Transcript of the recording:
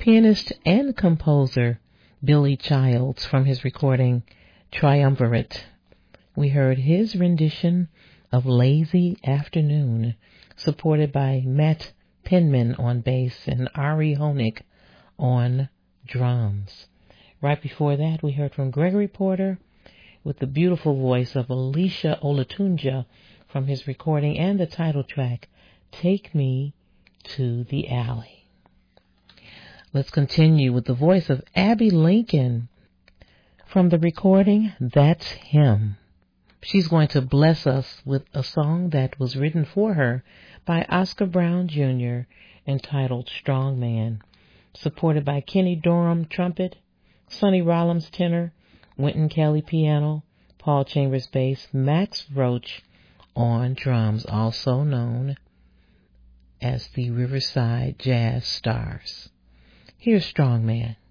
Pianist and composer Billy Childs from his recording Triumvirate. We heard his rendition of Lazy Afternoon, supported by Matt Penman on bass and Ari Honig on drums. Right before that, we heard from Gregory Porter with the beautiful voice of Alicia Olatunja from his recording and the title track, Take Me to the Alley. Let's continue with the voice of Abby Lincoln from the recording That's Him. She's going to bless us with a song that was written for her by Oscar Brown Jr. entitled Strong Man, supported by Kenny Dorham trumpet, Sonny Rollins tenor, Wynton Kelly piano, Paul Chambers bass, Max Roach on drums, also known as the Riverside Jazz Stars. Here's Strong Man.